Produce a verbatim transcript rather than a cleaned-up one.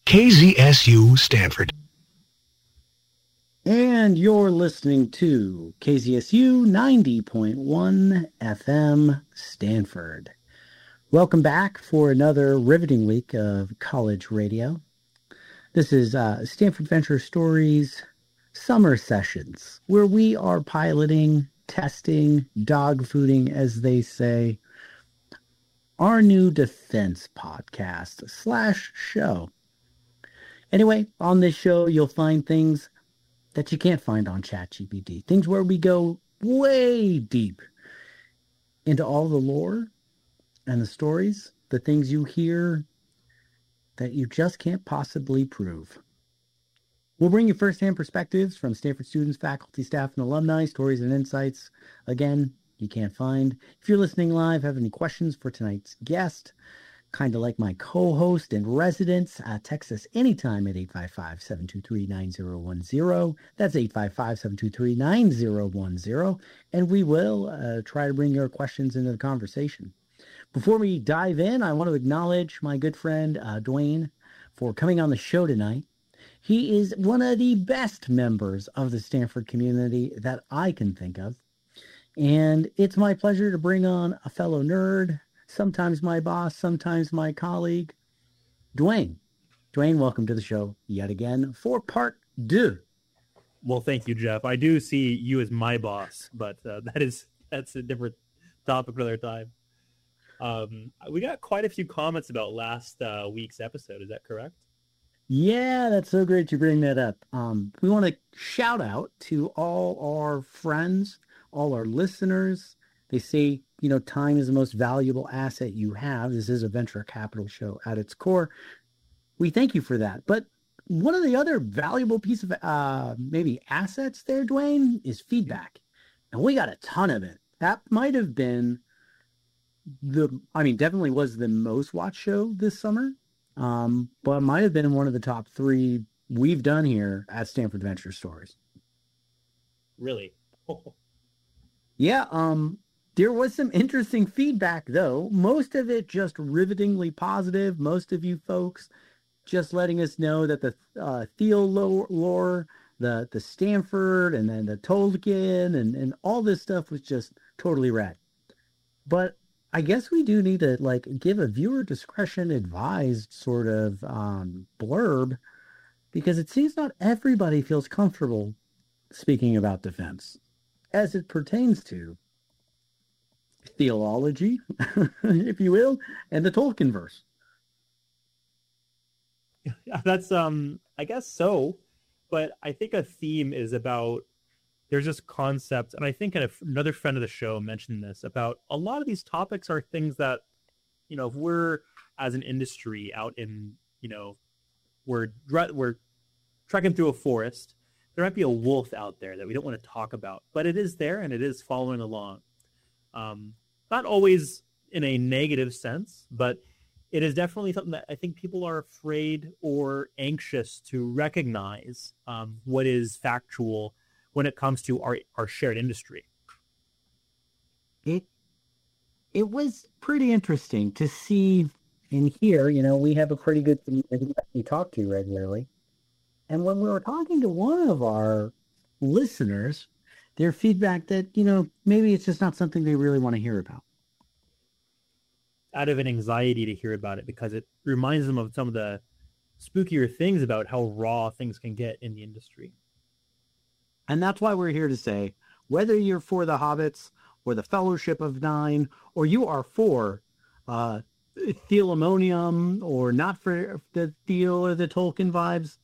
K Z S U Stanford. And you're listening to K Z S U ninety point one F M Stanford. Welcome back for another riveting week of college radio. This is uh, Stanford Venture Stories Summer Sessions, where we are piloting, testing, dog fooding, as they say, our new defense podcast slash show. Anyway, on this show, you'll find things that you can't find on ChatGPT. Things where we go way deep into all the lore and the stories, the things you hear that you just can't possibly prove. We'll bring you firsthand perspectives from Stanford students, faculty, staff, and alumni, stories and insights, again, you can't find. If you're listening live, have any questions for tonight's guest, kind of like my co-host and residents, uh, text us anytime at eight five five, seven two three, nine zero one zero. That's eight five five, seven two three, nine zero one zero. And we will uh, try to bring your questions into the conversation. Before we dive in, I want to acknowledge my good friend, uh, Dwayne, for coming on the show tonight. He is one of the best members of the Stanford community that I can think of. And it's my pleasure to bring on a fellow nerd, sometimes my boss, sometimes my colleague, Dwayne. Dwayne, welcome to the show yet again for part two. Well, thank you, Jeff. I do see you as my boss, but uh, that is that's a different topic for another time. Um, we got quite a few comments about last uh, week's episode. Is that correct? Yeah, that's so great you bring that up. Um, we want to shout out to all our friends, all our listeners. They say, you know, time is the most valuable asset you have. This is a venture capital show at its core. We thank you for that. But one of the other valuable piece of uh, maybe assets there, Dwayne, is feedback. And we got a ton of it. That might have been the, I mean, definitely was the most watched show this summer. Um, but it might have been one of the top three we've done here at Stanford Venture Stories. Really? Yeah. Um, there was some interesting feedback, though. Most of it just rivetingly positive. Most of you folks just letting us know that the uh, Theo lore, the the Stanford, and then the Tolkien, and, and all this stuff was just totally rad. But I guess we do need to like give a viewer discretion advised sort of um, blurb, because it seems not everybody feels comfortable speaking about defense as it pertains to theology, if you will, and the Tolkien verse. Yeah, that's um, I guess so, but I think a theme is about. There's this concept, and I think another friend of the show mentioned this, about a lot of these topics are things that, you know, if we're as an industry out in, you know, we're we're trekking through a forest, there might be a wolf out there that we don't want to talk about, but it is there and it is following along. Um, not always in a negative sense, but it is definitely something that I think people are afraid or anxious to recognize um, what is factual when it comes to our, our shared industry. It it was pretty interesting to see and hear. You know, we have a pretty good community that we talk to regularly. And when we were talking to one of our listeners, their feedback that, you know, maybe it's just not something they really want to hear about. Out of an anxiety to hear about it, because it reminds them of some of the spookier things about how raw things can get in the industry. And that's why we're here to say, whether you're for the Hobbits or the Fellowship of Nine, or you are for uh, Theomonium or not for the Theo or the Tolkien vibes,